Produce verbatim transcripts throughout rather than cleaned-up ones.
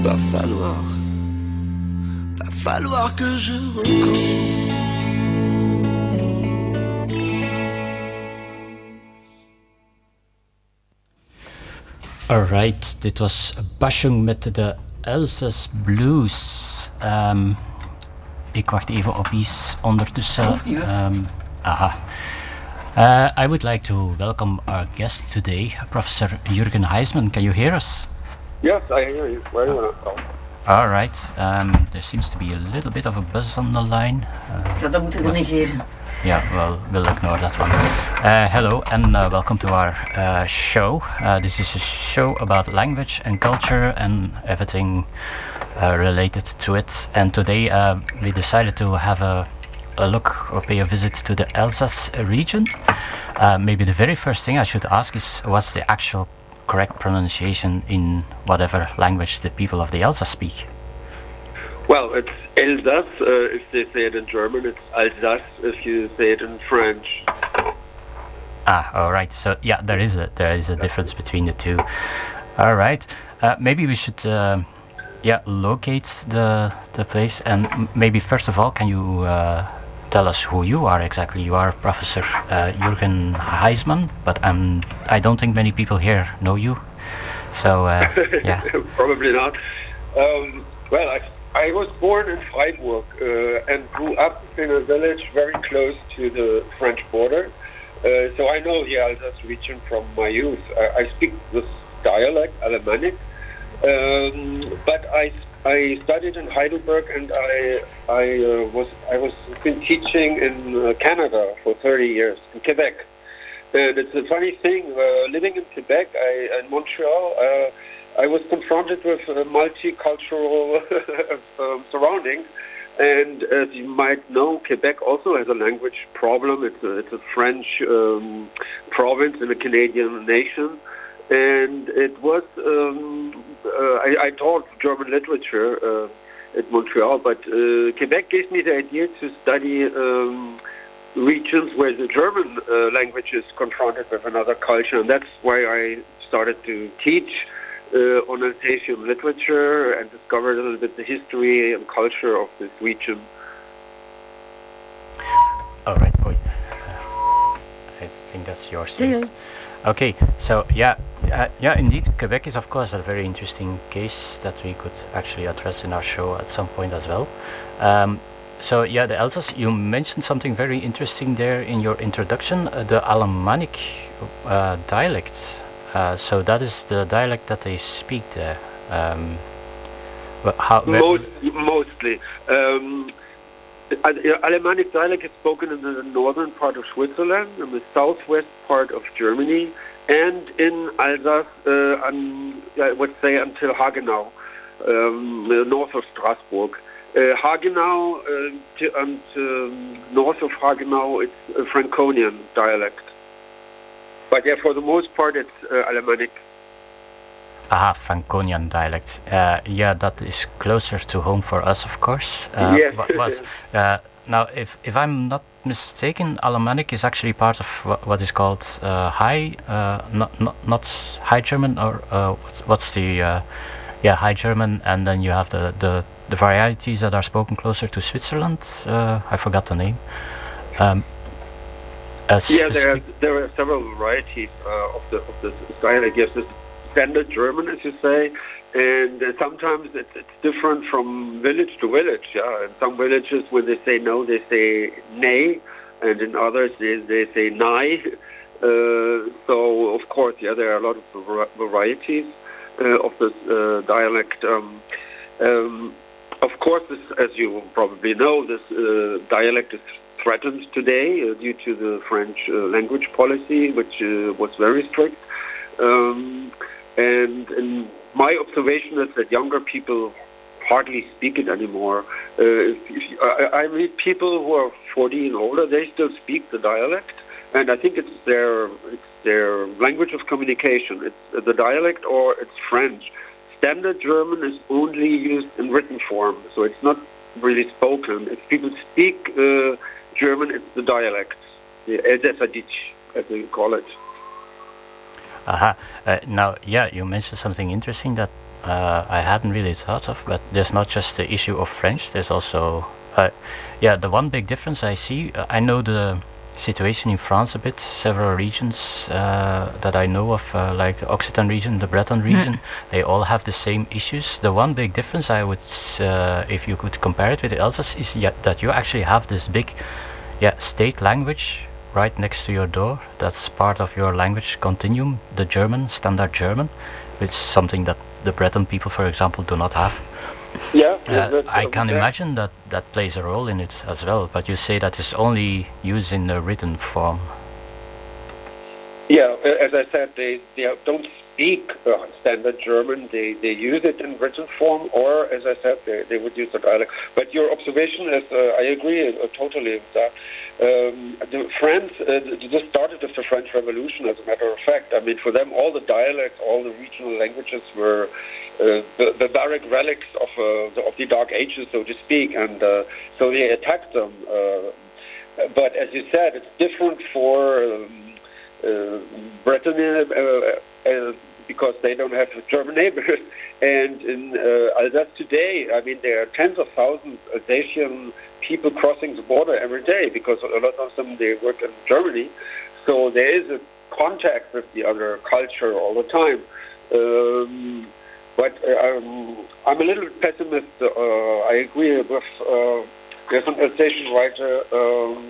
Va falloir, va falloir que je recommence. Alright, dit was Bashung met de Elsa's Blues. Um, ik wacht even op iets ondertussen. Um, aha. Uh, I would like to welcome our guest today, Professor Jürgen Heisman. Can you hear us? Yes, I hear you very well. All right. Um, there seems to be a little bit of a buzz on the line. Uh, ja, dat moeten we negeren. Yeah, well, we'll ignore that one. Uh, hello and uh, welcome to our uh, show. Uh, this is a show about language and culture and everything uh, related to it. And today uh, we decided to have a, a look or pay a visit to the Alsace region. Uh, maybe the very first thing I should ask is, what's the actual correct pronunciation in whatever language the people of the Alsace speak? Well, it's Elsace uh, if they say it in German. It's Alsace if you say it in French. Ah, all right. So yeah, there is a there is a difference between the two. All right. Uh, maybe we should uh, yeah locate the the place, and m- maybe first of all, can you uh, tell us who you are exactly? You are Professor uh, Jürgen Heisman, but um, I don't think many people here know you. So uh, yeah, probably not. Um, well, I. I was born in Freiburg uh, and grew up in a village very close to the French border. Uh, so I know the Alsace region from my youth. I, I speak this dialect, Alemannic, um, but I, I studied in Heidelberg and I I uh, was I was been teaching in uh, Canada for thirty years in Quebec. And it's a funny thing, uh, living in Quebec, I, in Montreal. Uh, I was confronted with uh, multicultural um, surroundings, and as you might know, Quebec also has a language problem. It's a, it's a French um, province in a Canadian nation, and it was, um, uh, I, I taught German literature uh, at Montreal, but uh, Quebec gave me the idea to study um, regions where the German uh, language is confronted with another culture, and that's why I started to teach Uh, on Alsatian literature and discovered a little bit the history and culture of this region. All right, boy. I think that's yours. Yeah, yeah. Okay, so yeah, uh, yeah, indeed, Quebec is of course a very interesting case that we could actually address in our show at some point as well. Um, so yeah, the Alsace, you mentioned something very interesting there in your introduction, uh, the Alemannic uh, dialect. Uh, so that is the dialect that they speak there. Um, how, Most, mostly. Um, Alemannic dialect is spoken in the northern part of Switzerland, in the southwest part of Germany, and in Alsace, uh, un, I would say until Hagenau, um, north of Strasbourg. Uh, Hagenau, uh, to, and um, north of Hagenau, it's a Franconian dialect. But yeah, for the most part, it's uh, Alemannic. Aha, Franconian dialect. Uh, yeah, that is closer to home for us, of course. Uh, yes. But, but uh, now, if if I'm not mistaken, Alemannic is actually part of what, what is called uh, High, uh, not not not High German, or uh, what's, what's the uh, yeah High German, and then you have the, the the varieties that are spoken closer to Switzerland. Uh, I forgot the name. Um, yeah, there are, there are several varieties uh, of the of the dialect. Yes, it's standard German, as you say, and uh, sometimes it's, it's different from village to village. Yeah, in some villages, when they say no, they say nay, and in others they they say nai. Uh, so of course, yeah, there are a lot of varieties uh, of this uh, dialect. Um, um, of course, this, as you probably know, this uh, dialect is threatened today uh, due to the French uh, language policy, which uh, was very strict. Um, and, and my observation is that younger people hardly speak it anymore. Uh, if, if you, I, I meet people who are forty and older; they still speak the dialect, and I think it's their it's their language of communication. It's the dialect, or it's French. Standard German is only used in written form, so it's not really spoken. If people speak uh, German, it's the dialect, the Elsässerdeutsch, as they call it. Aha. Uh, now, yeah, you mentioned something interesting, that uh, I hadn't really thought of, but there's not just the issue of French, there's also, uh, yeah, the one big difference I see, uh, I know the situation in France a bit, several regions uh, that I know of, uh, like the Occitan region, the Breton region, they all have the same issues. The one big difference I would, uh, if you could compare it with Alsace, is yeah, that you actually have this big yeah, state language right next to your door. That's part of your language continuum, the German, standard German, which is something that the Breton people, for example, do not have. Yeah, Uh, that- I can yeah. imagine that that plays a role in it as well, but you say that it's only used in a written form. Yeah, uh, as I said, they, they don't speak uh, standard German. They, they use it in written form, or, as I said, they, they would use the dialect. But your observation is, uh, I agree uh, totally with that. Um, the France, uh, this started with the French Revolution, as a matter of fact. I mean, for them, all the dialects, all the regional languages were uh, the, the barbaric relics of, uh, the, of the Dark Ages, so to speak, and uh, so they attacked them. Uh, but as you said, it's different for um, uh, Britain, uh, uh, because they don't have German neighbors. And in uh, Alsace today, I mean, there are tens of thousands of Alsatian people crossing the border every day, because a lot of them, they work in Germany. So there is a contact with the other culture all the time. Um, but uh, um, I'm a little pessimist. Uh, I agree with, uh, there's an Alsatian writer um,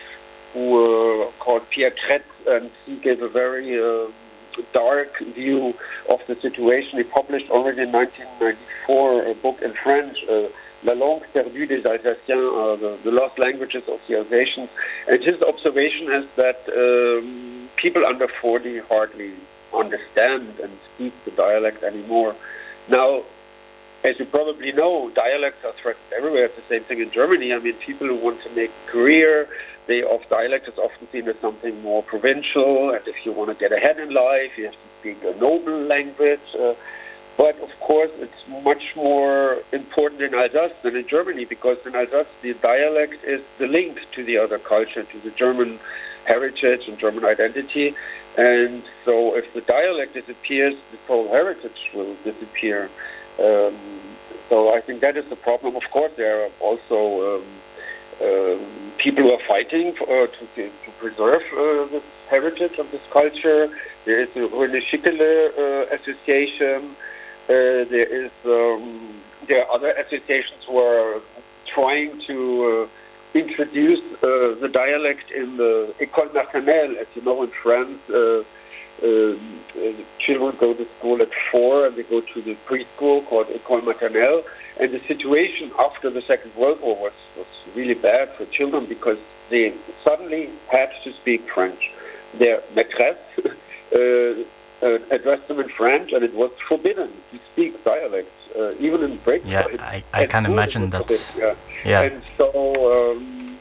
who uh, called Pierre Kretz, and he gave a very uh, dark view of the situation. He published already in nineteen ninety-four a book in French, uh, La langue perdue des Alsaciens, uh, the, the lost languages of the Alsatians. And his observation is that um, people under forty hardly understand and speak the dialect anymore. Now, as you probably know, dialects are threatened everywhere. It's the same thing in Germany. I mean, people who want to make a career, they of dialect is often seen as something more provincial, and if you want to get ahead in life, you have to speak a noble language. Uh, but of course, it's much more important in Alsace than in Germany, because in Alsace, the dialect is the link to the other culture, to the German heritage and German identity. And so if the dialect disappears, the whole heritage will disappear. Um, so I think that is the problem. Of course, there are also um, um, people who are fighting for, uh, to, to preserve uh, this heritage of this culture. There is the René Schickele uh, Association. Uh, there is um, there are other associations who are trying to uh, introduce uh, the dialect in the École maternelle. As you know, in France, uh, uh, children go to school at four, and they go to the preschool called École maternelle. And the situation after the Second World War was, was really bad for children, because they suddenly had to speak French. Their maîtresse uh, uh, addressed them in French, and it was forbidden to speak dialects, uh, even in break Yeah, time. I, I At can school, imagine it was that. forbidden, yeah. Yeah. And so um,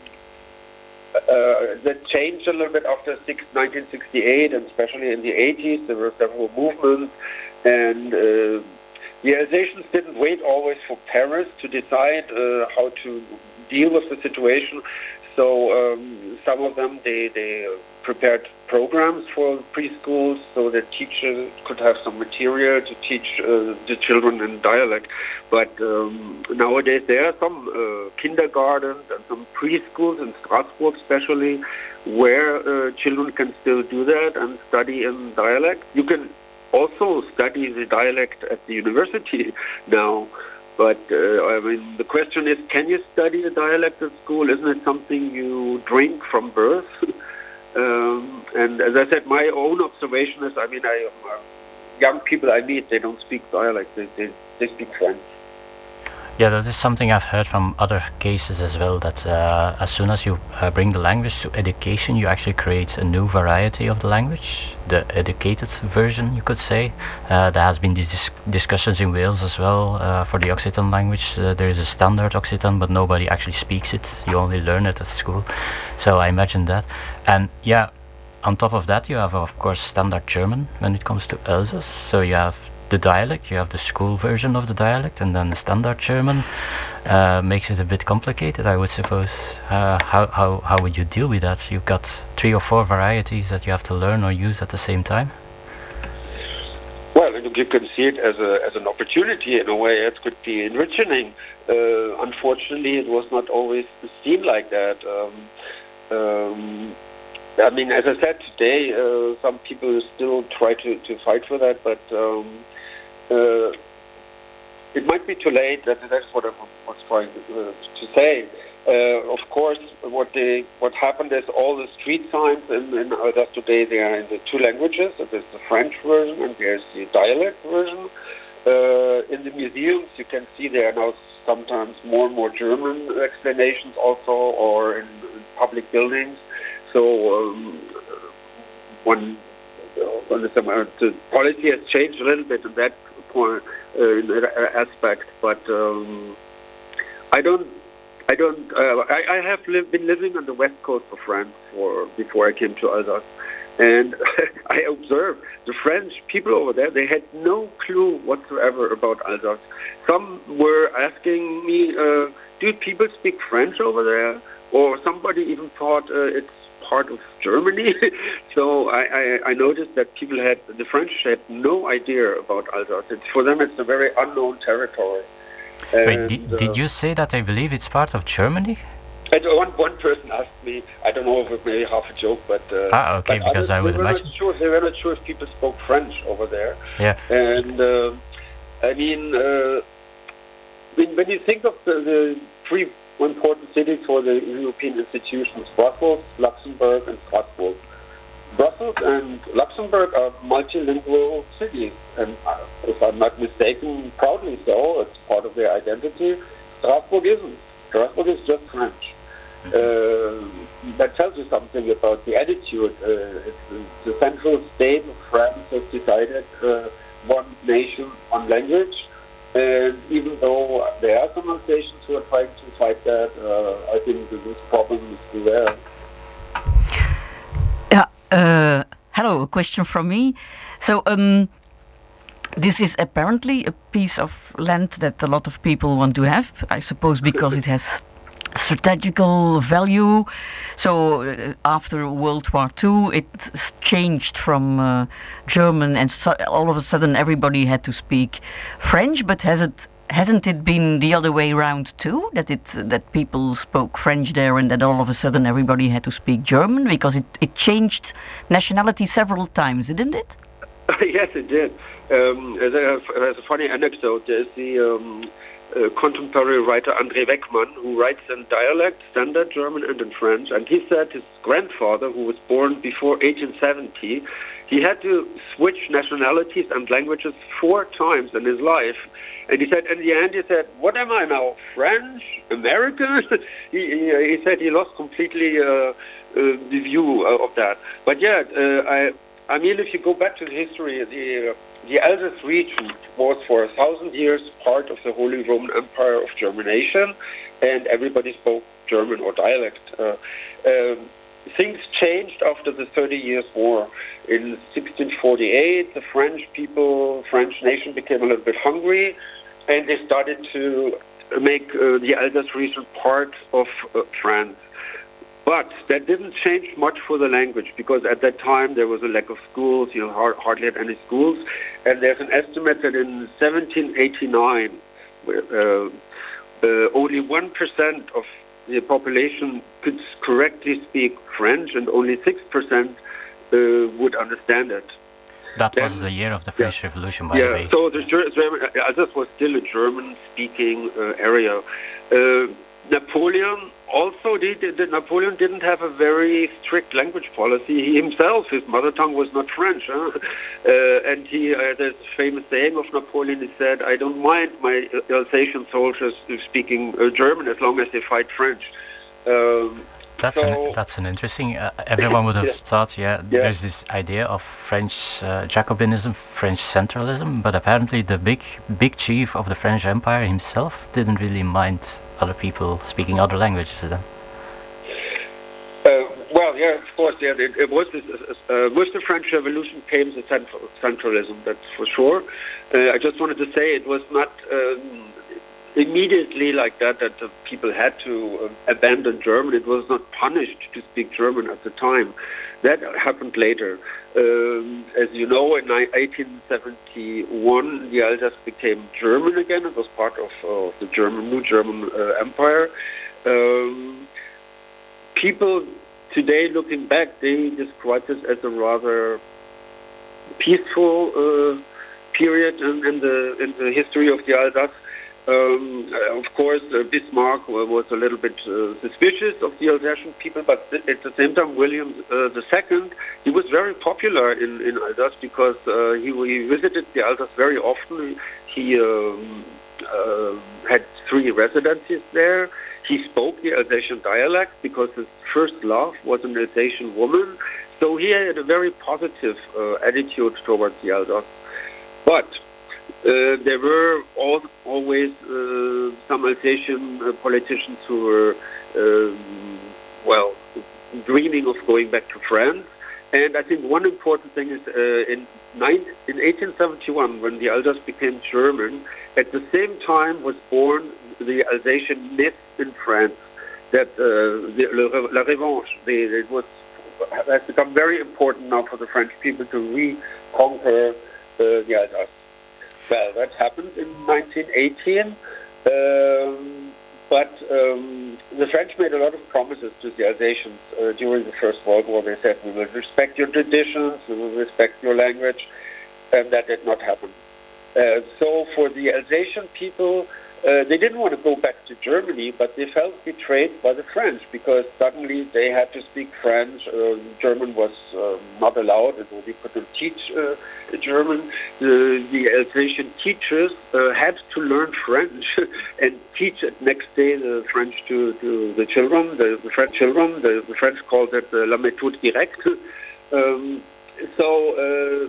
uh, that changed a little bit after nineteen sixty-eight, and especially in the eighties, there were several movements, and uh, the Alsatians didn't wait always for Paris to decide uh, how to deal with the situation. So um, some of them, they, they prepared programs for preschools so that teachers could have some material to teach uh, the children in dialect. But um, nowadays there are some uh, kindergartens and some preschools in Strasbourg especially, where uh, children can still do that and study in dialect. You can also study the dialect at the university now. But, uh, I mean, the question is, can you study the dialect at school? Isn't it something you drink from birth? um, and as I said, my own observation is, I mean, I, uh, young people I meet, they don't speak dialect, they, they, they speak French. Yeah, that is something I've heard from other cases as well, that uh, as soon as you uh, bring the language to education, you actually create a new variety of the language, the educated version, you could say. Uh, there has been these dis discussions in Wales as well uh, for the Occitan language. Uh, there is a standard Occitan, but nobody actually speaks it. You only learn it at school. So I imagine that. And yeah, on top of that, you have, of course, standard German when it comes to Alsace. So you have the dialect, you have the school version of the dialect, and then the standard German uh, makes it a bit complicated, I would suppose. Uh, how, how, how would you deal with that? You've got three or four varieties that you have to learn or use at the same time? Well, well, you can see it as a as an opportunity in a way. It could be enriching. Uh, unfortunately, it was not always seen like that. Um, um, I mean, as I said today, uh, some people still try to, to fight for that, but um, uh, it might be too late. That, that's what I was trying to, uh, to say. Uh, of course, what they what happened is all the street signs in, in Alsace today, they are in the two languages. So there's the French version and there's the dialect version. Uh, in the museums, you can see there are now sometimes more and more German explanations also, or in, in public buildings. So um, one, uh, the policy has changed a little bit in that point, uh, in that aspect, but um, I don't. I don't. Uh, I, I have lived, been living on the west coast of France for before I came to Alsace, and I observed the French people over there. They had no clue whatsoever about Alsace. Some were asking me, uh, "Do people speak French over there?" Or somebody even thought uh, it's part of Germany. So I, I, I noticed that people had the French had no idea about Alsace. It's, for them, it's a very unknown territory. Wait, And, did, uh, did you say that I believe it's part of Germany? And one one person asked me, I don't know if it may be half a joke, but uh, Ah, okay, but because others, I would they were imagine. Not sure, they were not sure if people spoke French over there. Yeah. And uh, I mean, uh, when, when you think of the, the three important cities for the European institutions, Brussels, Luxembourg, and Strasbourg. Brussels and Luxembourg are multilingual cities, and uh, if I'm not mistaken, proudly so. It's part of their identity. Strasbourg isn't. Strasbourg is just French. Uh, that tells you something about the attitude. Uh, it's, the central state of France has decided uh, one nation, one language, and even though there are some nations who are trying to fight that, uh, I think that this problem is still there. Yeah. Uh, hello. A question from me. So, um, this is apparently a piece of land that a lot of people want to have. I suppose because it has strategical value. So uh, after World War Two, it changed from uh, German, and so all of a sudden everybody had to speak French. But has it hasn't it been the other way around too? That it that people spoke French there, and that all of a sudden everybody had to speak German, because it, it changed nationality several times, didn't it? Yes, it did. Um, there's, a, there's a funny anecdote. There's the um, uh, contemporary writer André Weckmann, who writes in dialect, standard German and in French, and he said his grandfather, who was born before eighteen seventy, he had to switch nationalities and languages four times in his life. And he said, in the end, he said, what am I now, French, American? he, he, he said he lost completely uh, uh, the view of that. But yeah, uh, I, I mean, if you go back to the history, the, uh, the Alsace region was for a thousand years part of the Holy Roman Empire of Germanation, and everybody spoke German or dialect. Uh, um, things changed after the Thirty Years' War. In sixteen forty-eight, the French people, French nation became a little bit hungry, and they started to make uh, the Alsace region part of uh, France. But that didn't change much for the language, because at that time there was a lack of schools, you know, hardly had any schools. And there's an estimate that in seventeen eighty-nine, uh, uh, only one percent of the population could correctly speak French, and only six percent uh, would understand it. That Then, was the year of the French yeah. Revolution, by yeah, the way. so the German, Alsace was still a German-speaking uh, area. Uh, Napoleon also, the, the Napoleon didn't have a very strict language policy. He himself, his mother tongue was not French. Huh? Uh, and he, uh, there's a famous saying of Napoleon, he said, I don't mind my Alsatian soldiers speaking uh, German as long as they fight French. Um, That's so, an that's an interesting. Uh, everyone would have yeah. thought, yeah, Yeah. there's this idea of French uh, Jacobinism, French centralism, but apparently the big big chief of the French Empire himself didn't really mind other people speaking other languages. Then. Uh, well, yeah, of course, yeah. It, it was this, uh, with the French Revolution came the central, centralism. That's for sure. Uh, I just wanted to say it was not. Um, immediately like that, that the people had to uh, abandon German. It was not punished to speak German at the time. That happened later. Um, as you know, in eighteen seventy-one, the Alsace became German again. It was part of uh, the German, new German uh, Empire. Um, people today, looking back, they describe this as a rather peaceful uh, period in, in the in the history of the Alsace. Um, of course, uh, Bismarck was a little bit uh, suspicious of the Alsatian people, but at the same time, William uh, the Second, he was very popular in, in Alsace because uh, he, he visited the Alsace very often. He um, uh, had three residencies there. He spoke the Alsatian dialect because his first love was an Alsatian woman. So he had a very positive uh, attitude towards the Alsace. But Uh, there were all, always uh, some Alsatian uh, politicians who were, um, well, dreaming of going back to France. And I think one important thing is uh, in, nine, in eighteen seventy-one, when the Alsace became German, at the same time was born the Alsatian myth in France, that uh, the, La Revanche. The, it was, has become very important now for the French people to reconquer uh, the Alsace. Well, that happened in nineteen eighteen, um, but um, the French made a lot of promises to the Alsatians uh, during the First World War. They said, we will respect your traditions, we will respect your language, and that did not happen. Uh, so for the Alsatian people, uh, they didn't want to go back to Germany, but they felt betrayed by the French because suddenly they had to speak French. Uh, German was uh, not allowed, and they couldn't teach uh, German. The, the Alsatian teachers uh, had to learn French and teach it next day the French to, to the children, the, the French children. The, the French called it uh, la méthode directe. Um, so uh,